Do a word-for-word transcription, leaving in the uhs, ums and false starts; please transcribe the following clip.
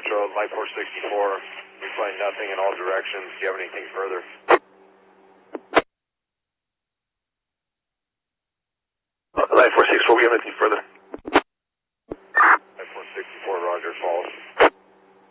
Road, Light four sixty-four, replaying nothing in all directions. Do you have anything further?